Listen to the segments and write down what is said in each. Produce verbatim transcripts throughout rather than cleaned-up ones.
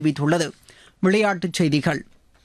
தெரிவித்துள்ளது. விளையாட்டுச் செய்திகள்.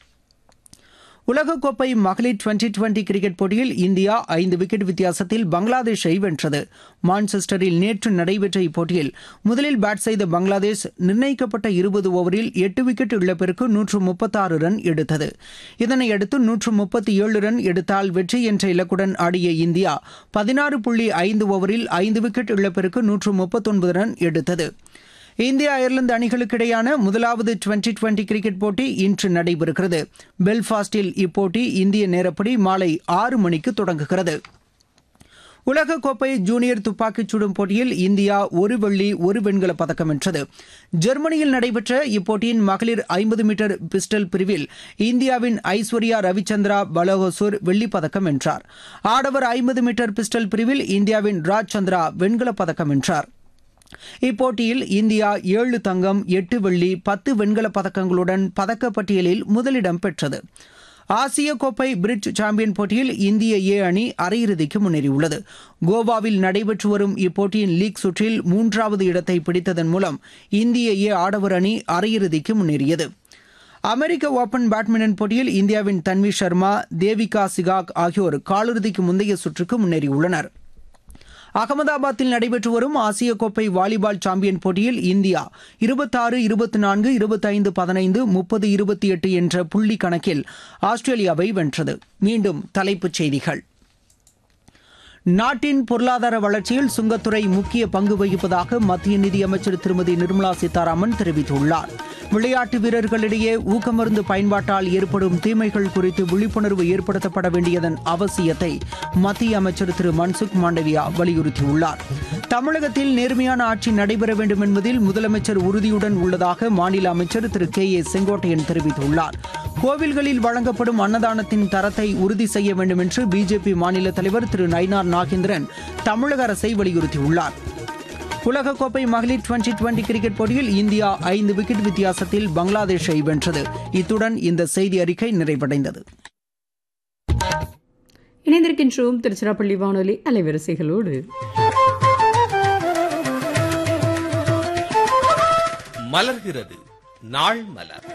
உலகக்கோப்பை மகளிர் டுவெண்டி டுவெண்டி கிரிக்கெட் போட்டியில் இந்தியா ஐந்து விக்கெட் வித்தியாசத்தில் பங்களாதேஷை வென்றது. மான்செஸ்டரில் நேற்று நடைபெற்ற இப்போட்டியில் முதலில் பேட் செய்த பங்களாதேஷ் நிர்ணயிக்கப்பட்ட இருபது ஓவரில் எட்டு விக்கெட் இழப்பிற்கு நூற்று முப்பத்தாறு ரன் எடுத்தது. இதனையடுத்து நூற்று முப்பத்தி ஏழு ரன் எடுத்தால் வெற்றி என்ற இலக்குடன் ஆடிய இந்தியா பதினாறு புள்ளி ஐந்து ஓவரில் ஐந்து விக்கெட் இழப்பிற்கு நூற்று முப்பத்தொன்பது ரன் எடுத்தது. இந்தியா அயர்லாந்து அணிகளுக்கிடையான முதலாவது டுவெண்டி டுவெண்டி கிரிக்கெட் போட்டி இன்று நடைபெறுகிறது. பெல்ஃபாஸ்டில் இப்போட்டி இந்திய நேரப்படி மாலை ஆறு மணிக்கு தொடங்குகிறது. உலகக்கோப்பை ஜூனியர் துப்பாக்கிச் சுடும் போட்டியில் இந்தியா ஒரு வெள்ளி ஒரு வெண்கலப் பதக்கம் வென்றது. ஜெர்மனியில் நடைபெற்ற இப்போட்டியின் மகளிர் ஐம்பது மீட்டர் பிஸ்டல் பிரிவில் இந்தியாவின் ஐஸ்வர்யா ரவிச்சந்திரா பலோகசூர் வெள்ளிப் பதக்கம் வென்றார். ஆடவர் ஐம்பது மீட்டர் பிஸ்டல் பிரிவில் இந்தியாவின் ராஜ் சந்திரா வெண்கலப் பதக்கம் வென்றார். இப்போட்டியில் இந்தியா ஏழு தங்கம் எட்டு வெள்ளி பத்து வெண்கலப் பதக்கங்களுடன் பதக்கப்பட்டியலில் முதலிடம் பெற்றது. ஆசிய கோப்பை பிரிட்ஜ் சாம்பியன் போட்டியில் இந்திய ஏ அணி அரையிறுதிக்கு முன்னேறியுள்ளது. கோவாவில் நடைபெற்று வரும் இப்போட்டியின் லீக் சுற்றில் மூன்றாவது இடத்தை பிடித்ததன் மூலம் இந்திய ஏ ஆடவர் அணி அரையிறுதிக்கு முன்னேறியது. அமெரிக்க ஓபன் பேட்மிண்டன் போட்டியில் இந்தியாவின் தன்வி சர்மா, தேவிகா சிகாக் ஆகியோர் காலிறுதிக்கு முந்தைய சுற்றுக்கு முன்னேறியுள்ளனர். அகமதாபாத்தில் நடைபெற்று வரும் ஆசிய கோப்பை வாலிபால் சாம்பியன் போட்டியில் இந்தியா இருபத்தாறு இருபத்தி நான்கு இருபத்தைந்து பதினைந்து முப்பது இருபத்தி எட்டு என்ற புள்ளி கணக்கில் ஆஸ்திரேலியாவை வென்றது. மீண்டும் தலைப்புச் செய்திகள். நாட்டின் பொருளாதார வளர்ச்சியில் சுங்கத்துறை முக்கிய பங்கு வகிப்பதாக மத்திய நிதியமைச்சர் திருமதி நிர்மலா சீதாராமன் தெரிவித்துள்ளார். விளையாட்டு வீரர்களிடையே ஊக்கமருந்து பயன்பாட்டால் ஏற்படும் தீமைகள் குறித்து விழிப்புணர்வு ஏற்படுத்தப்பட வேண்டியதன் அவசியத்தை மத்திய அமைச்சர் திரு மன்சுக் மாண்டவியா வலியுறுத்தியுள்ளார். தமிழகத்தில் நேர்மையான ஆட்சி நடைபெற வேண்டும் என்பதில் முதலமைச்சர் உறுதியுடன் உள்ளதாக மாநில அமைச்சர் திரு கே ஏ செங்கோட்டையன் தெரிவித்துள்ளார். கோவில்களில் வழங்கப்படும் அன்னதானத்தின் தரத்தை உறுதி செய்ய வேண்டும் என்று பிஜேபி மாநில தலைவர் திரு நயினார் நாகேந்திரன் தமிழக அரசை வலியுறுத்தியுள்ளார். உலகக்கோப்பை மகளிர் டுவெண்டி டுவெண்டி கிரிக்கெட் போட்டியில் இந்தியா ஐந்து விக்கெட் வித்தியாசத்தில் பங்களாதேஷை வென்றது. இத்துடன் இந்த செய்தி அறிக்கை நிறைவடைந்தது. இணைந்திருக்கின்றோம் திருச்சிராப்பள்ளி வானொலி அலைவரிசைகளோடு. மலர்கிறது நாள் மலர்.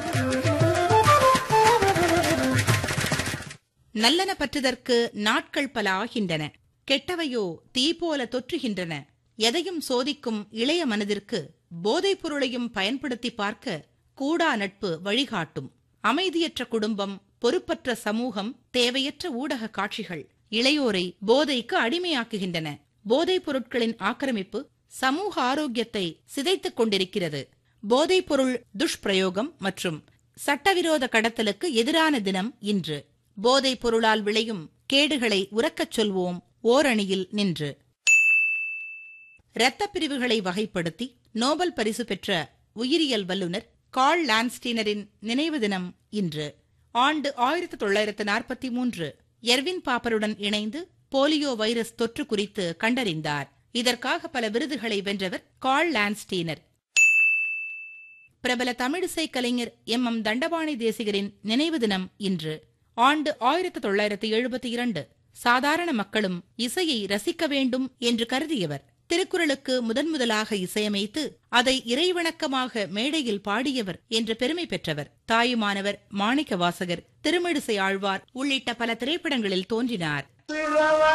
நல்லன பற்றுதற்கு நாட்கள் பல ஆகின்றன, கெட்டவையோ தீ போல தொற்றுகின்றன. எதையும் சோதிக்கும் இளைய மனதிற்கு போதைப் பொருளையும் பயன்படுத்தி பார்க்க கூடா நட்பு வழிகாட்டும். அமைதியற்ற குடும்பம், பொறுப்பற்ற சமூகம், தேவையற்ற ஊடக காட்சிகள் இளையோரை போதைக்கு அடிமையாக்குகின்றன. போதைப் பொருட்களின் ஆக்கிரமிப்பு சமூக ஆரோக்கியத்தை சிதைத்துக் கொண்டிருக்கிறது. போதைப் பொருள் துஷ்பிரயோகம் மற்றும் சட்டவிரோத கடத்தலுக்கு எதிரான தினம் இன்று. போதைப் பொருளால் விளையும் கேடுகளை உரக்கச் சொல்வோம் ஓரணியில் நின்று. இரத்தப் பிரிவுகளை வகைப்படுத்தி நோபல் பரிசு பெற்ற உயிரியல் வல்லுநர் கார்ல் லான்ஸ்டீனரின் நினைவு தினம் இன்று. ஆண்டு ஆயிரத்தி தொள்ளாயிரத்து நாற்பத்தி மூன்று. எர்வின் பாப்பருடன் இணைந்து போலியோ வைரஸ் தொற்று குறித்து கண்டறிந்தார். இதற்காக பல விருதுகளை வென்றவர் கார்ல் லான்ஸ்டீனர். பிரபல தமிழிசை கலைஞர் எம் எம் தண்டபாணி தேசிகரின் நினைவு தினம் இன்று. ஆண்டு ஆயிரத்தி தொள்ளாயிரத்து எழுபத்தி இரண்டு. சாதாரண மக்களும் இசையை ரசிக்க வேண்டும் என்று கருதியவர். திருக்குறளுக்கு முதன் முதலாக இசையமைத்து அதை இறைவணக்கமாக மேடையில் பாடியவர் என்ற பெருமை பெற்றவர். தாயுமானவர், மாணிக்க வாசகர், திருமிழிசை ஆழ்வார் உள்ளிட்ட பல திரைப்படங்களில் தோன்றினார்.